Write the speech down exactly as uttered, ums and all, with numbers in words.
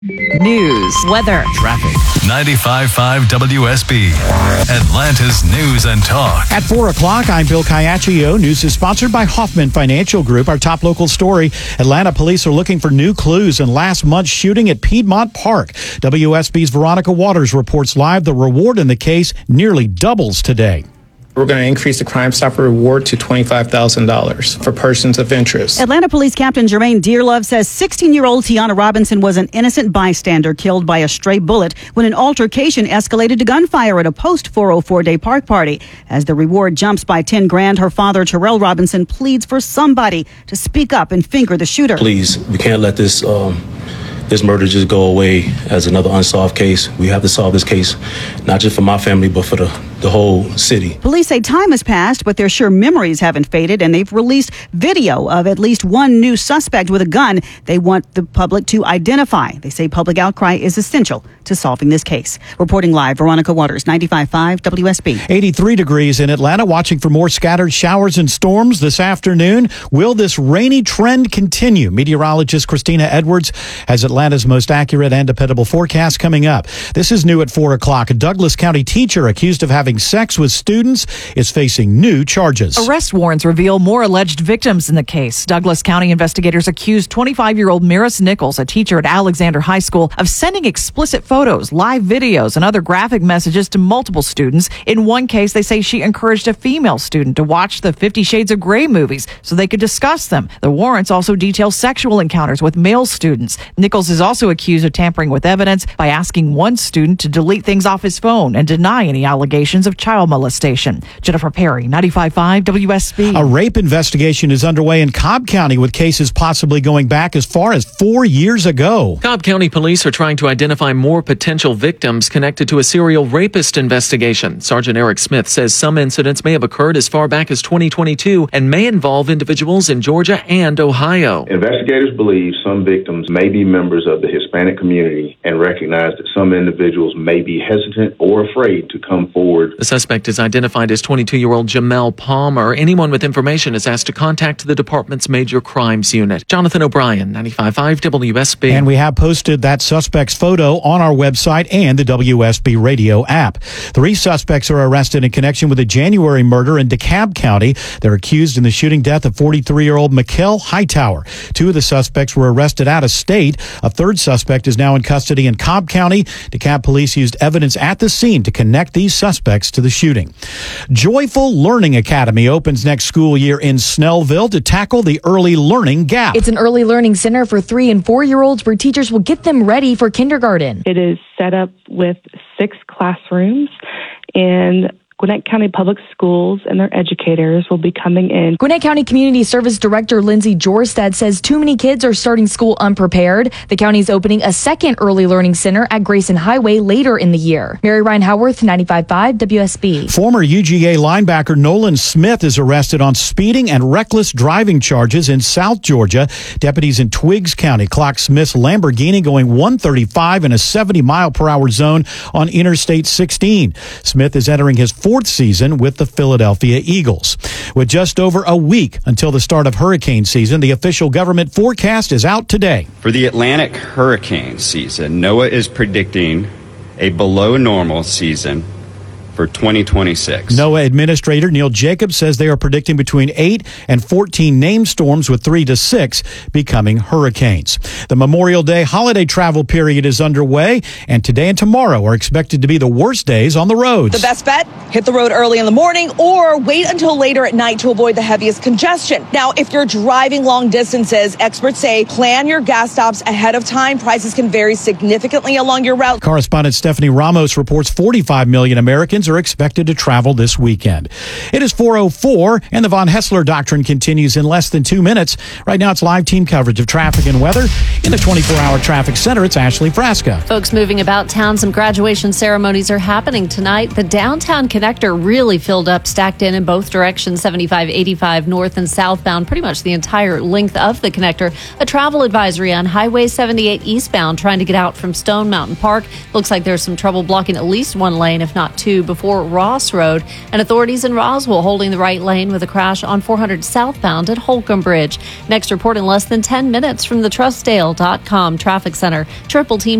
News, weather, traffic. ninety-five point five W S B, Atlanta's News and Talk. At four o'clock, I'm Bill Caiaccio. News is sponsored by Hoffman Financial Group. Our top local story, Atlanta police are looking for new clues in last month's shooting at Piedmont Park. W S B's Veronica Waters reports live the reward in the case nearly doubles today. We're going to increase the Crime Stopper reward to twenty-five thousand dollars for persons of interest. Atlanta Police Captain Jermaine Dearlove says sixteen-year-old Tiana Robinson was an innocent bystander killed by a stray bullet when an altercation escalated to gunfire at a post four oh four day park party. As the reward jumps by ten grand, her father, Terrell Robinson, pleads for somebody to speak up and finger the shooter. Please, we can't let this um, this murder just go away as another unsolved case. We have to solve this case, not just for my family, but for the, the whole city. Police say time has passed, but their sure memories haven't faded, and they've released video of at least one new suspect with a gun they want the public to identify. They say public outcry is essential to solving this case. Reporting live, Veronica Waters, ninety-five point five W S B. eighty-three degrees in Atlanta, watching for more scattered showers and storms this afternoon. Will this rainy trend continue? Meteorologist Christina Edwards has Atlanta's most accurate and dependable forecast coming up. This is new at four o'clock. A Douglas County teacher accused of having sex with students is facing new charges. Arrest warrants reveal more alleged victims in the case. Douglas County investigators accused twenty-five-year-old Maris Nichols, a teacher at Alexander High School, of sending explicit photos, live videos, and other graphic messages to multiple students. In one case, they say she encouraged a female student to watch the Fifty Shades of Grey movies so they could discuss them. The warrants also detail sexual encounters with male students. Nichols is also accused of tampering with evidence by asking one student to delete things off his phone and deny any allegations of child molestation. Jennifer Perry, ninety-five point five W S B. A rape investigation is underway in Cobb County with cases possibly going back as far as four years ago. Cobb County police are trying to identify more potential victims connected to a serial rapist investigation. Sergeant Eric Smith says some incidents may have occurred as far back as twenty twenty-two and may involve individuals in Georgia and Ohio. Investigators believe some victims may be members of the Hispanic community and recognize that some individuals may be hesitant or afraid to come forward. The suspect is identified as twenty-two-year-old Jamel Palmer. Anyone with information is asked to contact the department's major crimes unit. Jonathan O'Brien, ninety-five point five W S B. And we have posted that suspect's photo on our website and the W S B radio app. Three suspects are arrested in connection with a January murder in DeKalb County. They're accused in the shooting death of forty-three-year-old Mikkel Hightower. Two of the suspects were arrested out of state. A third suspect is now in custody in Cobb County. DeKalb police used evidence at the scene to connect these suspects to the shooting. Joyful Learning Academy opens next school year in Snellville to tackle the early learning gap. It's an early learning center for three and four-year-olds where teachers will get them ready for kindergarten. It is set up with six classrooms, and Gwinnett County Public Schools and their educators will be coming in. Gwinnett County Community Service Director Lindsay Jorstad says too many kids are starting school unprepared. The county is opening a second early learning center at Grayson Highway later in the year. Mary Ryan Howarth, ninety-five point five W S B. Former U G A linebacker Nolan Smith is arrested on speeding and reckless driving charges in South Georgia. Deputies in Twiggs County clocked Smith's Lamborghini going one thirty-five in a seventy mile per hour zone on Interstate sixteen. Smith is entering his fourth season with the Philadelphia Eagles. With just over a week until the start of hurricane season, the official government forecast is out today. For the Atlantic hurricane season, NOAA is predicting a below normal season for twenty twenty-six. NOAA Administrator Neil Jacobs says they are predicting between eight and fourteen named storms, with three to six becoming hurricanes. The Memorial Day holiday travel period is underway, and today and tomorrow are expected to be the worst days on the roads. The best bet, hit the road early in the morning or wait until later at night to avoid the heaviest congestion. Now, if you're driving long distances, experts say plan your gas stops ahead of time. Prices can vary significantly along your route. Correspondent Stephanie Ramos reports forty-five million Americans are expected to travel this weekend. It is four oh four, and the Von Hessler Doctrine continues in less than two minutes. Right now, it's live team coverage of traffic and weather. In the twenty-four hour traffic center, it's Ashley Frasca. Folks moving about town, some graduation ceremonies are happening tonight. The downtown connector really filled up, stacked in in both directions, seventy-five, eighty-five north and southbound, pretty much the entire length of the connector. A travel advisory on Highway seventy-eight eastbound, trying to get out from Stone Mountain Park. Looks like there's some trouble blocking at least one lane, if not two, before Ross Road, and authorities in Roswell holding the right lane with a crash on four hundred southbound at Holcomb Bridge. Next report in less than ten minutes from the Trustdale dot com Traffic Center. Triple Team